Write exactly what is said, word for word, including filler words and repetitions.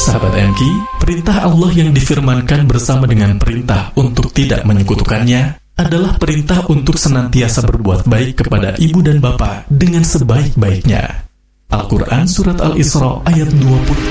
sahabat M K, perintah Allah yang difirmankan bersama dengan perintah untuk tidak menyekutukannya adalah perintah untuk senantiasa berbuat baik kepada ibu dan bapa dengan sebaik-baiknya. Al-Quran Surat Al-Isra ayat dua puluh